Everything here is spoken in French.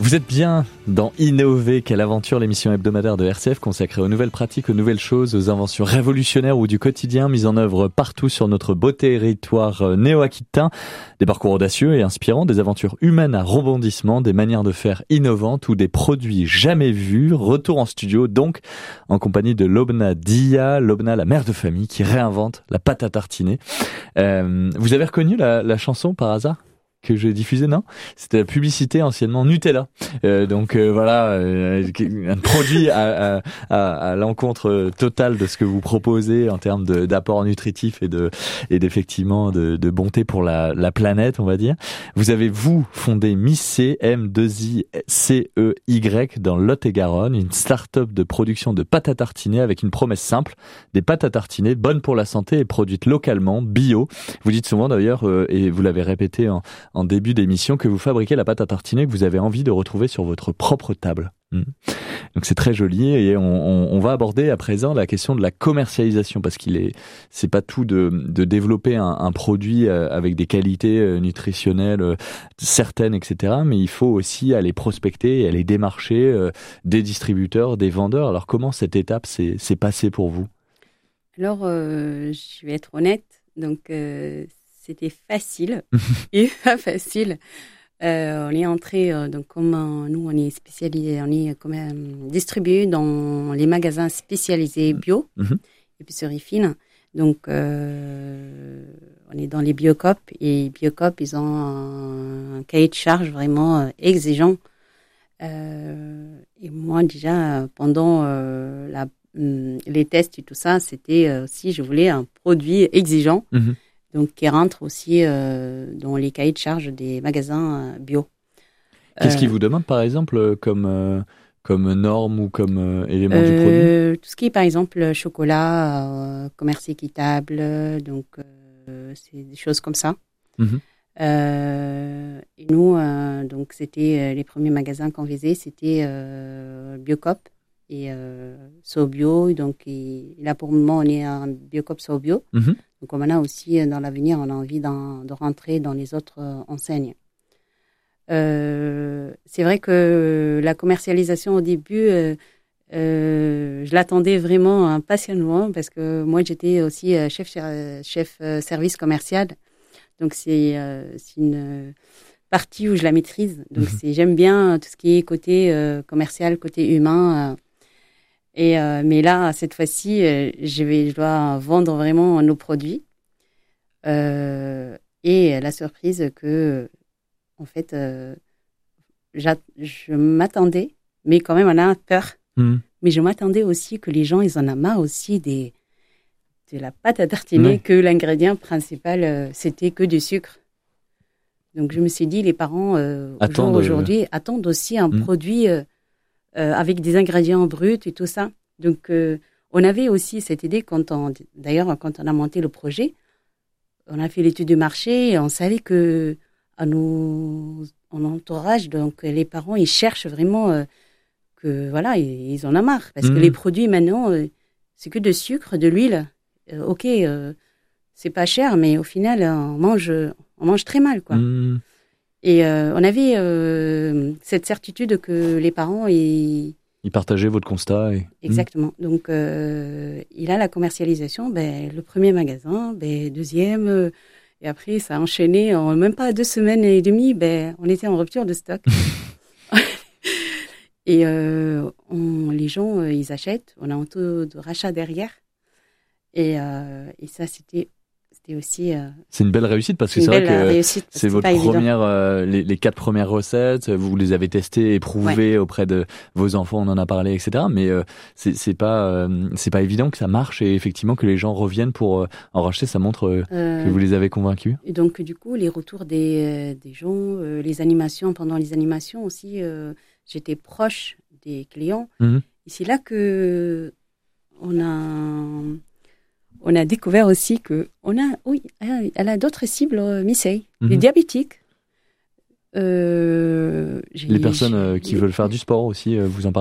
Vous êtes bien dans Innover, quelle aventure, l'émission hebdomadaire de RCF consacrée aux nouvelles pratiques, aux nouvelles choses, aux inventions révolutionnaires ou du quotidien mises en œuvre partout sur notre beau territoire néo-aquitain. Des parcours audacieux et inspirants, des aventures humaines à rebondissement, des manières de faire innovantes ou des produits jamais vus. Retour en studio donc en compagnie de Lobna Dia, Lobna la mère de famille qui réinvente la pâte à tartiner. Vous avez reconnu la chanson par hasard que j'ai diffusé, non? C'était la publicité anciennement Nutella. Voilà, un produit à l'encontre totale de ce que vous proposez en termes d'apport nutritif et d'effectivement de bonté pour la planète, on va dire. Vous avez fondé Micey, M2ICEY dans Lot-et-Garonne, une start-up de production de pâtes à tartiner avec une promesse simple, des pâtes à tartiner bonnes pour la santé et produites localement, bio. Vous dites souvent d'ailleurs, et vous l'avez répété en début d'émission, que vous fabriquez la pâte à tartiner que vous avez envie de retrouver sur votre propre table. Donc c'est très joli et on va aborder à présent la question de la commercialisation parce c'est pas tout de développer un produit avec des qualités nutritionnelles certaines, etc. Mais il faut aussi aller prospecter et aller démarcher des distributeurs, des vendeurs. Alors comment cette étape s'est passée pour vous? Alors je vais être honnête, donc c'était facile et pas facile. On est entré, donc comme nous, on est spécialisé, on est distribué dans les magasins spécialisés bio, épicerie fine. Donc, on est dans les Biocoop et Biocoop, ils ont un cahier de charge vraiment exigeant. Et moi, déjà, pendant les tests et tout ça, c'était aussi, je voulais un produit exigeant. Donc, qui rentre aussi dans les cahiers de charge des magasins bio. Qu'est-ce qu'ils vous demandent, par exemple, comme norme ou comme élément du produit? Tout ce qui est, par exemple, chocolat, commerce équitable, donc c'est des choses comme ça. Et nous, donc, c'était les premiers magasins qu'on visait, c'était Biocoop et SoBio. Donc, là, pour le moment, on est en Biocoop SoBio. Donc, on a aussi, dans l'avenir, on a envie de rentrer dans les autres enseignes. C'est vrai que la commercialisation au début, je l'attendais vraiment impatiemment parce que moi, j'étais aussi chef service commercial. Donc, c'est une partie où je la maîtrise. Donc, j'aime bien tout ce qui est côté commercial, côté humain. Mais là, cette fois-ci, je dois vendre vraiment nos produits. Et la surprise que, en fait, je m'attendais, mais quand même, on a peur. Mais je m'attendais aussi que les gens, ils en ont marre aussi de la pâte à tartiner, que l'ingrédient principal, c'était que du sucre. Donc, je me suis dit, les parents, aujourd'hui, attendent aussi un produit avec des ingrédients bruts et tout ça. Donc, on avait aussi cette idée quand on a monté le projet, on a fait l'étude du marché et on savait que en entourage, donc les parents, ils cherchent vraiment que voilà, ils en ont marre parce que les produits maintenant, c'est que de sucre, de l'huile. C'est pas cher, mais au final, on mange très mal, quoi. Et on avait cette certitude que les parents, ils partageaient votre constat. Exactement. Donc, il a la commercialisation, le premier magasin, deuxième, et après, ça a enchaîné. En même pas 2 semaines et demie, on était en rupture de stock. Et les gens, ils achètent. On a un taux de rachat derrière. Et ça, c'était aussi... c'est une belle réussite parce que c'est vrai que c'est votre première, les 4 premières recettes, vous les avez testées, éprouvées auprès de vos enfants, on en a parlé, etc. Mais c'est pas évident que ça marche et effectivement que les gens reviennent pour en racheter, ça montre que vous les avez convaincus. Et donc du coup, les retours des gens, les animations, pendant les animations aussi, j'étais proche des clients. Et c'est là que on a découvert aussi que elle a d'autres cibles, Micey, les diabétiques. Les personnes qui veulent faire du sport aussi, vous en parlez?